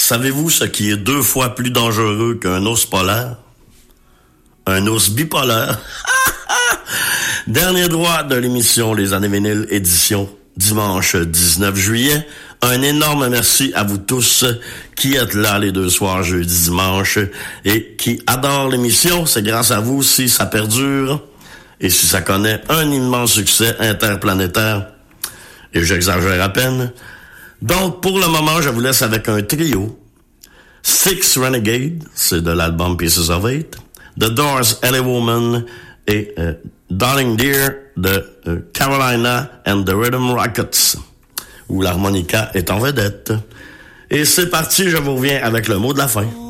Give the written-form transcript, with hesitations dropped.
Savez-vous ce qui est 2 fois plus dangereux qu'un ours polaire? Un ours bipolaire. Dernier droit de l'émission Les Années Vinyles, édition dimanche 19 juillet. Un énorme merci à vous tous qui êtes là les 2 soirs, jeudi, dimanche, et qui adorent l'émission. C'est grâce à vous si ça perdure et si ça connaît un immense succès interplanétaire. Et j'exagère à peine. Donc, pour le moment, je vous laisse avec un trio. Six Renegade, c'est de l'album Pieces of Eight. The Doors, LA Woman et Darling Dear de Carolina and the Rhythm Rockets, où l'harmonica est en vedette. Et c'est parti, je vous reviens avec le mot de la fin.